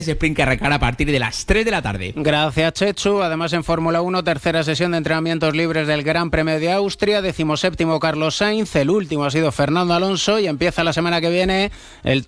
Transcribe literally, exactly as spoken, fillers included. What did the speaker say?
ese sprint que arrancará a partir de las tres de la tarde. Gracias, Chechu. Además, en Fórmula uno, tercera sesión de entrenamientos libres del Gran Premio de Austria, decimoséptimo Carlos Sainz, el último ha sido Fernando Alonso y empieza la semana que viene el